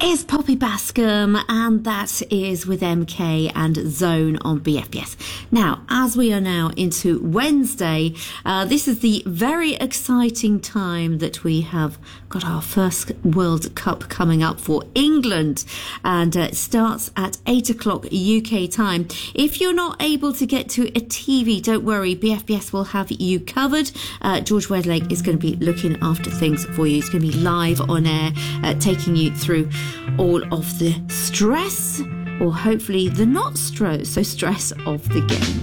is Poppy Bascom, and that is with MK and Zone on BFBS. Now, as we are now into Wednesday, this is the very exciting time that we have got our first World Cup coming up for England, and it starts at 8 o'clock UK time. If you're not able to get to a TV, don't worry, BFBS will have you covered. George Wedlake is going to be looking after things for you. He's going to be live on air, taking you through all of the stress, or hopefully the not stress of the game.